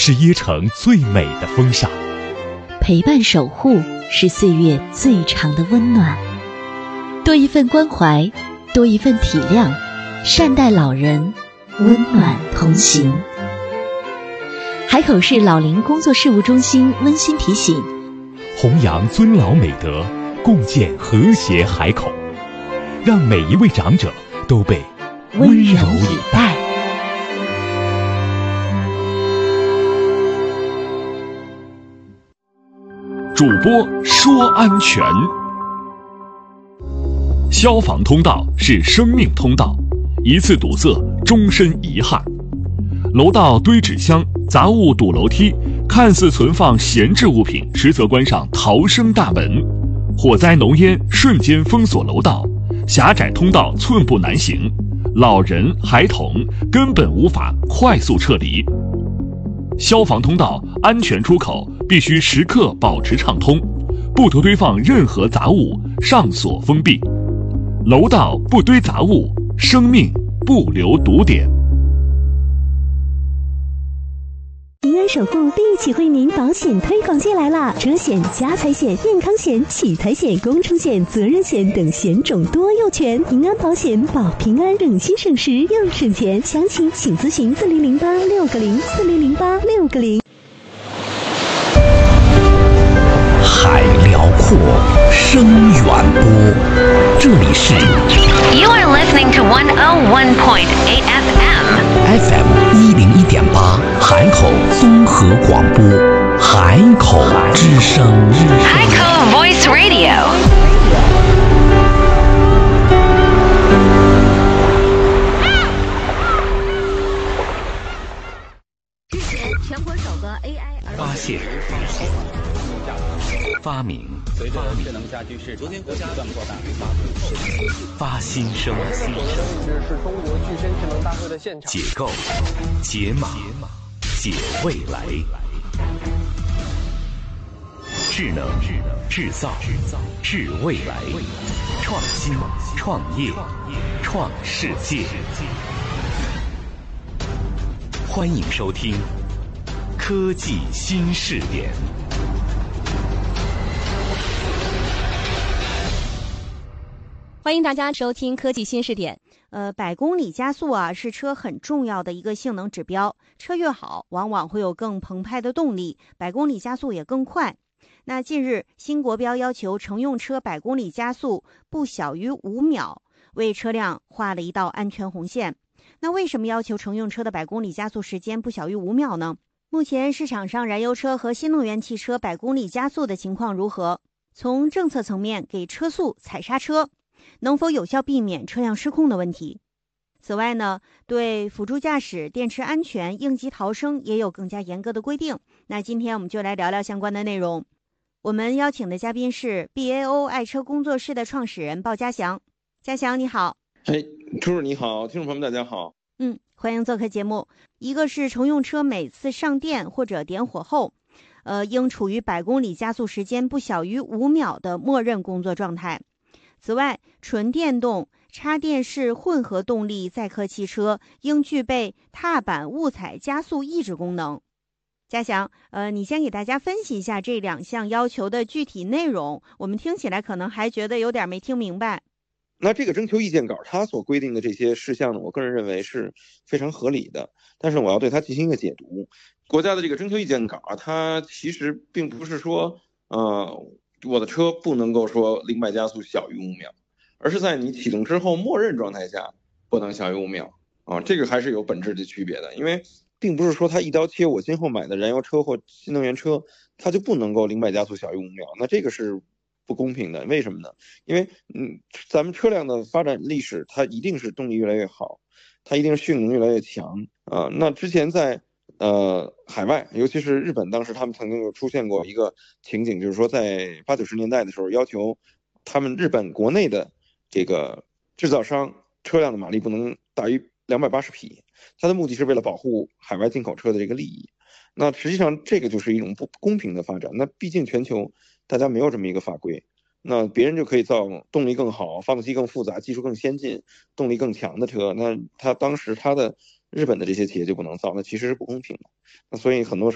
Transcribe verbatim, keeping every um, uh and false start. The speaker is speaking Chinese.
是椰城最美的风尚。 陪伴守护是岁月最长的温暖。多一份关怀，多一份体谅，善待老人，温暖同行。海口市老龄工作事务中心温馨提醒： 弘扬尊老美德，共建和谐海口，让每一位长者都被温柔以待。主播说安全。消防通道是生命通道，一次堵塞，终身遗憾。楼道堆纸箱，杂物堵楼梯，看似存放闲置物品，实则关上逃生大门。火灾浓烟瞬间封锁楼道，狭窄通道寸步难行，老人孩童根本无法快速撤离。消防通道安全出口必须时刻保持畅通，不得堆放任何杂物，上锁封闭。楼道不堆杂物，生命不留堵点。 平安守护第一起惠民保险推广季来啦！车险、家财险、健康险、取财险、工程险、责任险等险种多又全，平安保险保平安，省心省时又省钱。详情请咨询四零零八六个零四零零八六个零。 海辽阔，声远播，这里是 You are listening to one oh one point eight F M F M 一零一点八，海口综合广播，海口之声， 海口 Voice Radio。 之前全国首个 A I 发现、发明、 随着智能家居市场的不断扩大， 发新生、 是中国具身智能大会的现场。 解构、解码、解未来。智能、制造、制未来，创新、创业、创世界。欢迎收听科技新视点。 欢迎大家收听科技新视点。呃，百公里加速啊，是车很重要的一个性能指标。车越好，往往会有更澎湃的动力，百公里加速也更快。那近日，新国标要求乘用车百公里加速不小于五秒，为车辆画了一道安全红线。那为什么要求乘用车的百公里加速时间不小于五秒呢？目前市场上燃油车和新能源汽车百公里加速的情况如何？从政策层面给车速踩刹车，能否有效避免车辆失控的问题？此外呢，对辅助驾驶、电池安全、应急逃生也有更加严格的规定。那今天我们就来聊聊相关的内容。我们邀请的嘉宾是 B A O 爱车工作室的创始人鲍家祥。家祥你好。 哎，朱主你好，听众朋友们大家好。 嗯，欢迎做客节目。一个是乘用车每次上电或者点火后，呃，应处于百公里加速时间不小于五秒的默认工作状态。此外，纯电动、插电式混合动力载客汽车应具备踏板误踩加速抑制功能。家祥，呃，你先给大家分析一下这两项要求的具体内容，我们听起来可能还觉得有点没听明白。 那这个征求意见稿它所规定的这些事项呢，我个人认为是非常合理的，但是我要对它进行一个解读。国家的这个征求意见稿啊，它其实并不是说呃我的车不能够说零百加速小于五秒，而是在你启动之后默认状态下不能小于五秒啊，这个还是有本质的区别的。因为并不是说它一刀切，我今后买的燃油车或新能源车它就不能够零百加速小于五秒，那这个是不公平的。为什么呢？因为嗯，咱们车辆的发展历史，它一定是动力越来越好，它一定是性能越来越强啊。那之前在呃海外，尤其是日本，当时他们曾经有出现过一个情景，就是说在八九十年代的时候，要求他们日本国内的这个制造商车辆的马力不能大于两百八十匹，它的目的是为了保护海外进口车的这个利益。那实际上这个就是一种不公平的发展。那毕竟全球大家没有这么一个法规，那别人就可以造动力更好、发动机更复杂、技术更先进、动力更强的车，那他当时他的日本的这些企业就不能造，那其实是不公平的。那所以很多